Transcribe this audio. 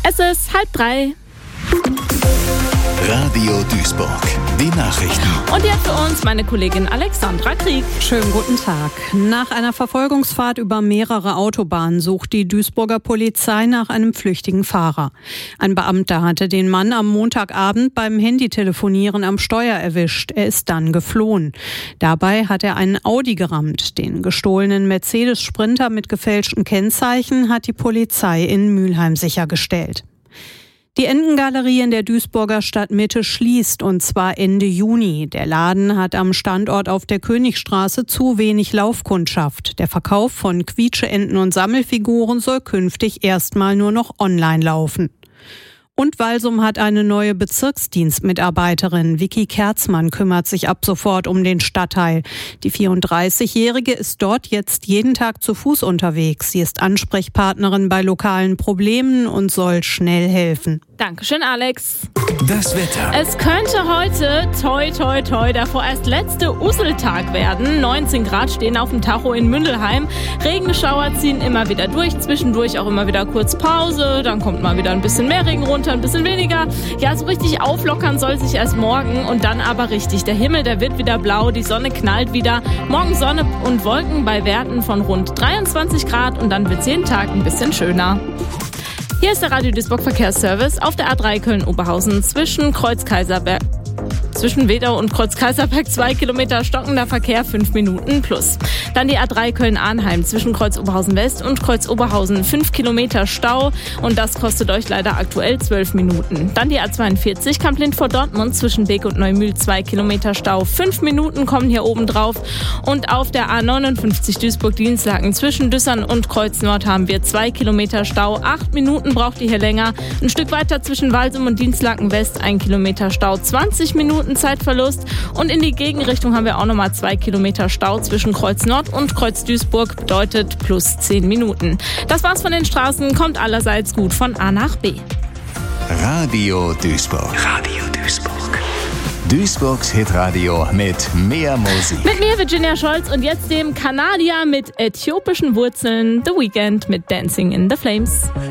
Es ist 2:30. Radio Duisburg, die Nachrichten. Und jetzt für uns meine Kollegin Alexandra Krieg. Schönen guten Tag. Nach einer Verfolgungsfahrt über mehrere Autobahnen sucht die Duisburger Polizei nach einem flüchtigen Fahrer. Ein Beamter hatte den Mann am Montagabend beim Handytelefonieren am Steuer erwischt. Er ist dann geflohen. Dabei hat er einen Audi gerammt. Den gestohlenen Mercedes Sprinter mit gefälschten Kennzeichen hat die Polizei in Mülheim sichergestellt. Die Entengalerie in der Duisburger Stadtmitte schließt, und zwar Ende Juni. Der Laden hat am Standort auf der Königstraße zu wenig Laufkundschaft. Der Verkauf von Quietscheenten und Sammelfiguren soll künftig erstmal nur noch online laufen. Und Walsum hat eine neue Bezirksdienstmitarbeiterin. Vicky Kerzmann kümmert sich ab sofort um den Stadtteil. Die 34-Jährige ist dort jetzt jeden Tag zu Fuß unterwegs. Sie ist Ansprechpartnerin bei lokalen Problemen und soll schnell helfen. Dankeschön, Alex. Das Wetter. Es könnte heute, toi toi toi, der vorerst letzte Usseltag werden. 19 Grad stehen auf dem Tacho in Mündelheim. Regenschauer ziehen immer wieder durch, zwischendurch auch immer wieder kurz Pause. Dann kommt mal wieder ein bisschen mehr Regen runter, ein bisschen weniger. Ja, so richtig auflockern soll sich erst morgen und dann aber richtig. Der Himmel, der wird wieder blau, die Sonne knallt wieder. Morgen Sonne und Wolken bei Werten von rund 23 Grad und dann wird es jeden Tag ein bisschen schöner. Hier ist der Radio Duisburg Verkehrsservice auf der A3 Köln-Oberhausen zwischen Wedau und Kreuz-Kaiserberg 2 Kilometer stockender Verkehr, 5 Minuten plus. Dann die A3 Köln-Arnheim zwischen Kreuz-Oberhausen West und Kreuz-Oberhausen 5 Kilometer Stau und das kostet euch leider aktuell 12 Minuten. Dann die A42 Kamp-Lindfort-Dortmund zwischen Beek und Neumühl 2 Kilometer Stau, 5 Minuten kommen hier oben drauf und auf der A59 Duisburg-Dienstlaken zwischen Düssern und Kreuz-Nord haben wir 2 Kilometer Stau, 8 Minuten braucht ihr hier länger. Ein Stück weiter zwischen Walsum und Dienstlaken West 1 Kilometer Stau, 20 Minuten Zeitverlust und in die Gegenrichtung haben wir auch nochmal 2 Kilometer Stau zwischen Kreuz Nord und Kreuz Duisburg, bedeutet plus 10 Minuten. Das war's von den Straßen, kommt allerseits gut von A nach B. Radio Duisburg. Radio Duisburg. Duisburgs Hitradio mit mehr Musik. Mit mir Virginia Scholz und jetzt dem Kanadier mit äthiopischen Wurzeln, The Weeknd mit Dancing in the Flames.